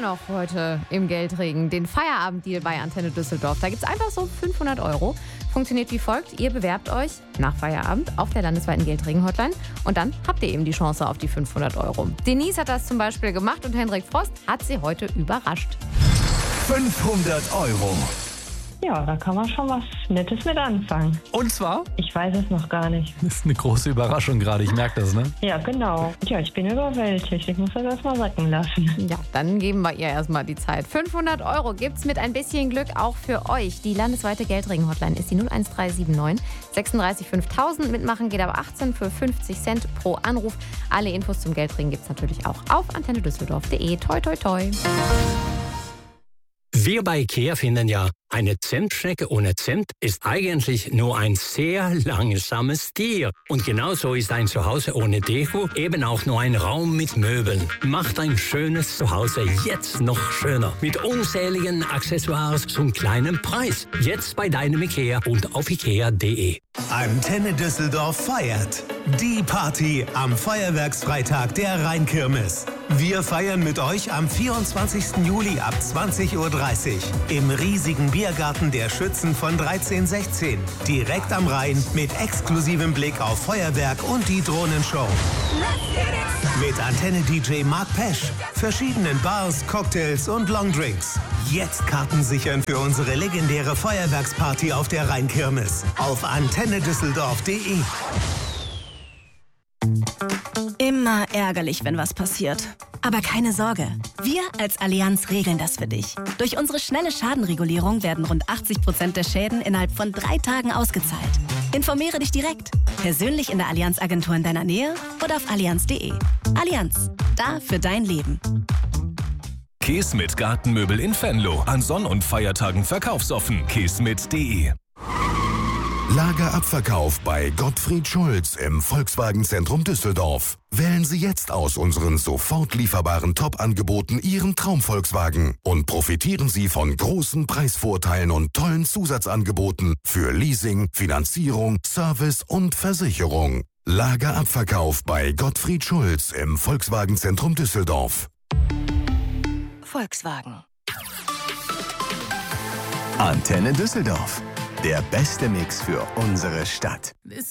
noch heute im Geldregen den Feierabenddeal bei Antenne Düsseldorf. Da gibt es einfach so 500 €. Funktioniert wie folgt. Ihr bewerbt euch nach Feierabend auf der landesweiten Geldregen-Hotline und dann habt ihr eben die Chance auf die 500 €. Denise hat das zum Beispiel gemacht und Hendrik Frost hat sie heute überrascht. 500 €. Ja, da kann man schon was Nettes mit anfangen. Und zwar? Ich weiß es noch gar nicht. Das ist eine große Überraschung gerade, ich merke das, ne? Ja, genau. Ja, ich bin überwältigt. Ich muss das erstmal sacken lassen. Ja, dann geben wir ihr erstmal die Zeit. 500 € gibt's mit ein bisschen Glück auch für euch. Die landesweite Geldregen-Hotline ist die 01379 36 5000. Mitmachen geht aber 18 für 50 Cent pro Anruf. Alle Infos zum Geldregen gibt's natürlich auch auf antennedüsseldorf.de. Toi, toi, toi. Wir bei IKEA finden ja, eine Zentschnecke ohne Cent ist eigentlich nur ein sehr langsames Tier. Und genauso ist ein Zuhause ohne Deko eben auch nur ein Raum mit Möbeln. Macht ein schönes Zuhause jetzt noch schöner. Mit unzähligen Accessoires zum kleinen Preis. Jetzt bei deinem IKEA und auf ikea.de. Antenne Düsseldorf feiert. Die Party am Feuerwerksfreitag der Rheinkirmes. Wir feiern mit euch am 24. Juli ab 20:30 Uhr im riesigen Biergarten der Schützen von 1316. Direkt am Rhein mit exklusivem Blick auf Feuerwerk und die Drohnenshow. Mit Antenne-DJ Mark Pesch, verschiedenen Bars, Cocktails und Longdrinks. Jetzt Karten sichern für unsere legendäre Feuerwerksparty auf der Rheinkirmes. Auf antennedüsseldorf.de. Immer ärgerlich, wenn was passiert. Aber keine Sorge, wir als Allianz regeln das für dich. Durch unsere schnelle Schadenregulierung werden rund 80% der Schäden innerhalb von 3 Tagen ausgezahlt. Informiere dich direkt, persönlich in der Allianz-Agentur in deiner Nähe oder auf allianz.de. Allianz, da für dein Leben. Keesmit Gartenmöbel in Venlo. An Sonn- und Feiertagen verkaufsoffen. keesmit.de. Lagerabverkauf bei Gottfried Schulz im Volkswagen-Zentrum Düsseldorf. Wählen Sie jetzt aus unseren sofort lieferbaren Top-Angeboten Ihren Traum-Volkswagen und profitieren Sie von großen Preisvorteilen und tollen Zusatzangeboten für Leasing, Finanzierung, Service und Versicherung. Lagerabverkauf bei Gottfried Schulz im Volkswagen-Zentrum Düsseldorf. Volkswagen. Antenne Düsseldorf. Der beste Mix für unsere Stadt.